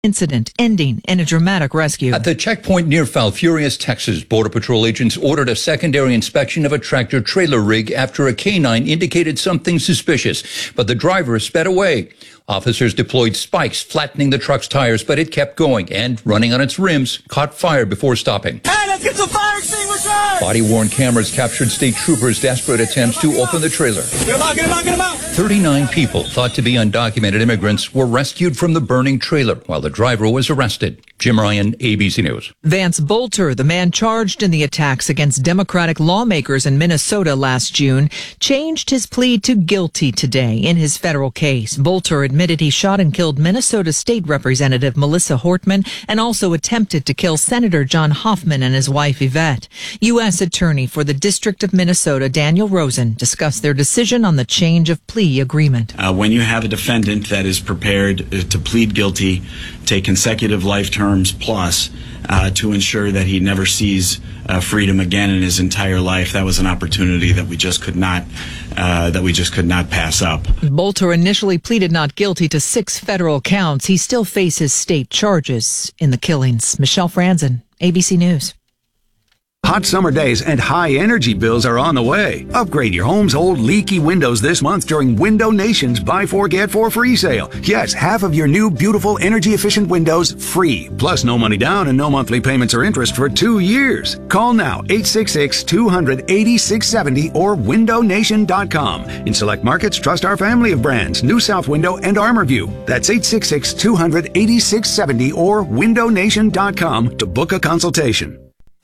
incident ending in a dramatic rescue. At the checkpoint near Falfurrias, Texas, Border Patrol agents ordered a secondary inspection of a tractor-trailer rig after a canine indicated something suspicious, but the driver sped away. Officers deployed spikes, flattening the truck's tires, but it kept going and, running on its rims, caught fire before stopping. Hey, let's get some fire extinguishers! Body-worn cameras captured state troopers' desperate attempts to open the trailer. Get him out! 39 people, thought to be undocumented immigrants, were rescued from the burning trailer while the driver was arrested. Jim Ryan, ABC News. Vance Bolter, the man charged in the attacks against Democratic lawmakers in Minnesota last June, changed his plea to guilty today in his federal case. Bolter admitted he shot and killed Minnesota State Representative Melissa Hortman and also attempted to kill Senator John Hoffman and his wife Yvette. U.S. Attorney for the District of Minnesota, Daniel Rosen, discussed their decision on the change of plea agreement. When you have a defendant that is prepared to plead guilty, take consecutive life terms plus, to ensure that he never sees freedom again in his entire life, that was an opportunity that we just could not pass up. Bolter initially pleaded not guilty to 6 federal counts. He still faces state charges in the killings. Michelle Franzen, ABC News. Hot summer days and high energy bills are on the way. Upgrade your home's old leaky windows this month during Window Nation's Buy 4 Get 4 free sale. Yes, half of your new beautiful energy efficient windows free. Plus no money down and no monthly payments or interest for 2 years. Call now 866-200-8670 or windownation.com. In select markets, trust our family of brands, New South Window and ArmorView. That's 866-200-8670 or windownation.com to book a consultation.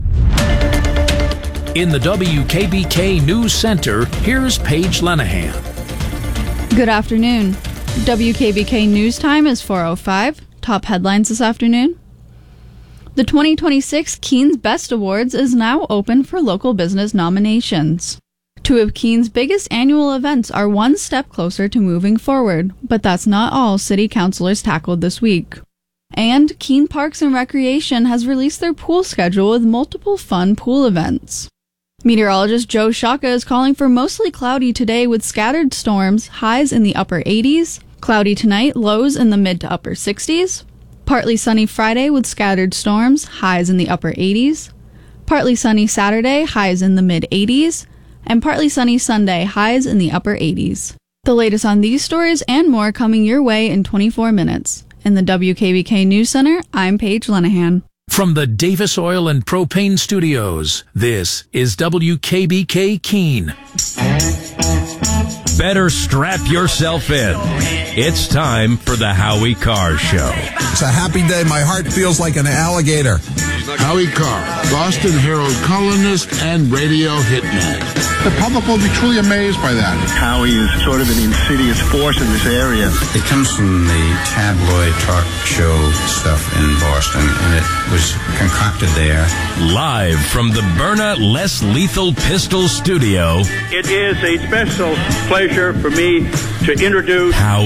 In the WKBK News Center, here's Paige Lenahan. Good afternoon. WKBK News Time is 4:05. Top headlines this afternoon. The 2026 Keens Best Awards is now open for local business nominations. 2 of Keens' biggest annual events are one step closer to moving forward, but that's not all city councilors tackled this week. And Keene Parks and Recreation has released their pool schedule with multiple fun pool events. Meteorologist Joe Shaka is calling for mostly cloudy today with scattered storms, highs in the upper 80s. Cloudy tonight, lows in the mid to upper 60s. Partly sunny Friday with scattered storms, highs in the upper 80s. Partly sunny Saturday, highs in the mid 80s. And partly sunny Sunday, highs in the upper 80s. The latest on these stories and more coming your way in 24 minutes. In the WKBK News Center, I'm Paige Lenahan. From the Davis Oil and Propane Studios, this is WKBK Keene. Better strap yourself in. It's time for the Howie Carr Show. It's a happy day. My heart feels like an alligator. Howie Carr, Boston Herald columnist and radio hitman. The public will be truly amazed by that. Howie is sort of an insidious force in this area. It comes from the tabloid talk show stuff in Boston, and it was concocted there. Live from the Byrna Less Lethal Pistol Studio. It is a special pleasure for me to introduce Howie